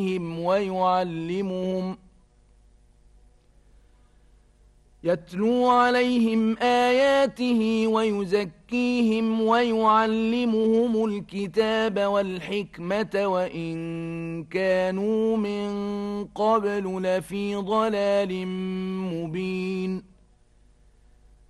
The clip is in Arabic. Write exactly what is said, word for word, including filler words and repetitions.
ويعلمهم يتلو عليهم آياته ويزكيهم ويعلمهم الكتاب والحكمة وإن كانوا من قبل لفي ضلال مبين